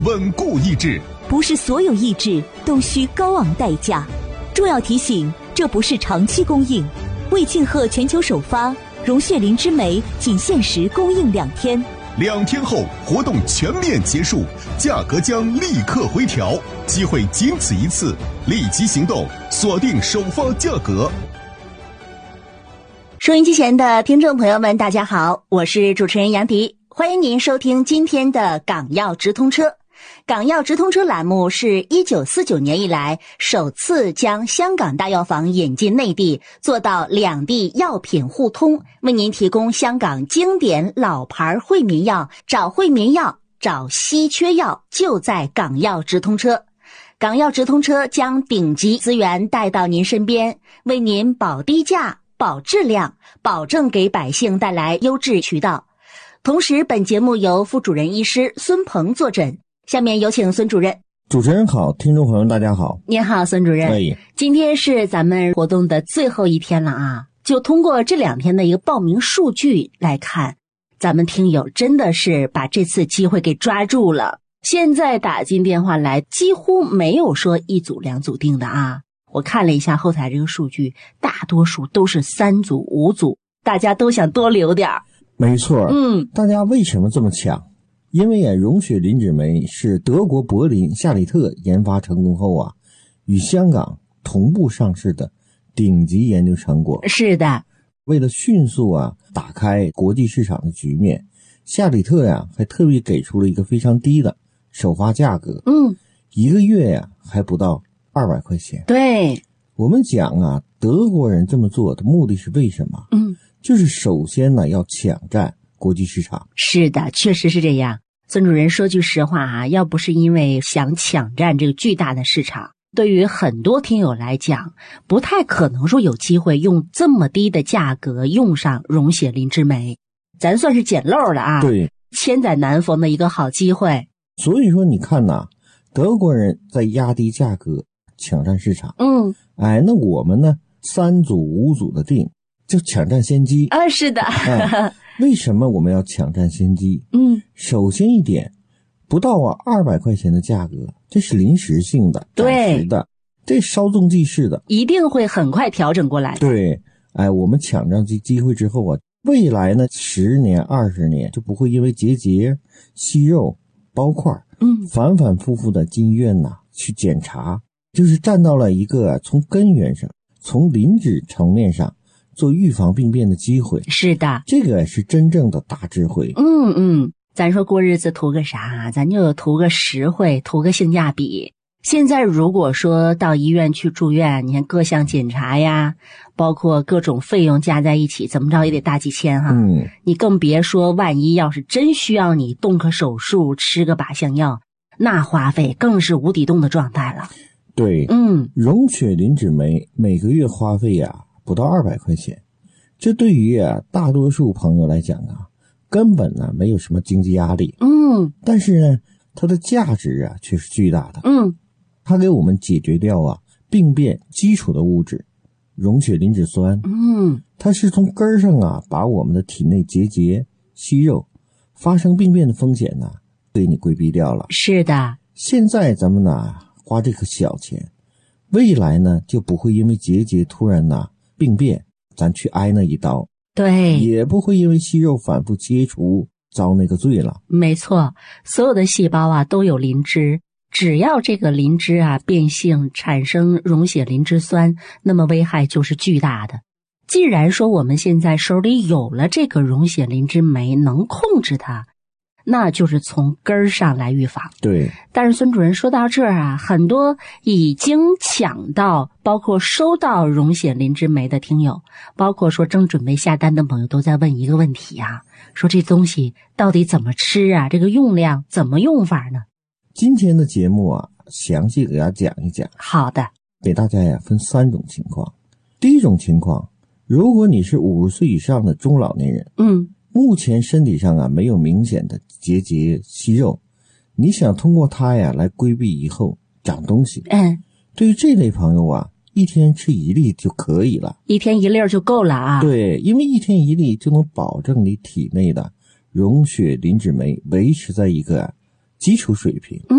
稳固益智。 不是所有益智都需高昂代价。重要提醒，这不是长期供应。为庆贺全球首发，融雪灵芝酶仅限时供应2天 ，2天后活动全面结束，价格将立刻回调，机会仅此一次，立即行动，锁定首发价格。 收音机前的听众朋友们，大家好，我是主持人杨迪，欢迎您收听今天的港药直通车。港药直通车栏目是1949年以来首次将香港大药房引进内地，做到两地药品互通，为您提供香港经典老牌惠民药，找惠民药，找稀缺药，就在港药直通车。港药直通车将顶级资源带到您身边，为您保低价、保质量，保证给百姓带来优质渠道。同时，本节目由副主任医师孙鹏坐诊。下面有请孙主任。 主持人好，听众朋友大家好。 您好，孙主任。今天是咱们活动的最后一天了啊，就通过这2天的一个报名数据来看，咱们听友真的是把这次机会给抓住了。现在打进电话来几乎没有说1组2组定的啊，我看了一下后台这个数据，大多数都是3组5组，大家都想多留点。 没错，大家为什么这么抢？因为融雪磷脂酶是德国柏林夏里特研发成功后与香港同步上市的顶级研究成果。 是的， 为了迅速打开国际市场的局面，夏里特还特别给出了一个非常低的首发价格，1个月还不到200块钱。 对， 我们讲德国人这么做的目的是为什么？就是首先要抢占国际市场。 是的，确实是这样。孙主任说句实话要不是因为想抢占这个巨大的市场，对于很多听友来讲，不太可能说有机会用这么低的价格用上融雪磷脂酶，咱算是捡漏了对， 千载难逢的一个好机会。 所以说你看德国人在压低价格抢占市场，那我们呢3组5组的定就抢占先机是的为什么我们要抢占先机？首先一点，不到200块钱的价格，这是临时性的，暂时的，这稍纵即逝的， 一定会很快调整过来的。 对，我们抢占这机会之后未来呢10年20年就不会因为结节、息肉、包块反反复复的进医院去检查，就是站到了一个从根源上，从磷脂层面上做预防病变的机会。 是的， 这个是真正的大智慧。 咱说过日子图个啥？咱就图个实惠，图个性价比。现在如果说到医院去住院，你看各项检查呀，包括各种费用加在一起，怎么着也得大几千你更别说万一要是真需要你动个手术，吃个靶向药，那花费更是无底洞的状态了。 对，融雪磷脂酶每个月花费不到200块钱，这对于大多数朋友来讲根本没有什么经济压力。但是呢，它的价值却是巨大的。它给我们解决掉病变基础的物质融雪磷脂酸。它是从根上把我们的体内结节、息肉发生病变的风险给你规避掉了。 是的， 现在咱们花这个小钱，未来呢就不会因为结节突然病变咱去挨那一刀， 对， 也不会因为息肉反复切除遭那个罪了。 没错，所有的细胞都有磷脂，只要这个磷脂变性产生溶血磷脂酸，那么危害就是巨大的。既然说我们现在手里有了这个溶血磷脂酶，能控制它，那就是从根儿上来预防。 对， 但是孙主任说到这儿很多已经抢到包括收到溶血磷脂酶的听友，包括说正准备下单的朋友，都在问一个问题说这东西到底怎么吃这个用量怎么用法呢？ 今天的节目详细给大家讲一讲。 好的， 给大家分3种情况。第一种情况，如果你是50岁以上的中老年人，目前身体上没有明显的结节息肉，你想通过它来规避以后长东西，对于这类朋友1天吃1粒就可以了，1 天1粒就够了对，因为1天1粒就能保证你体内的溶血磷脂酶维持在一个基础水平。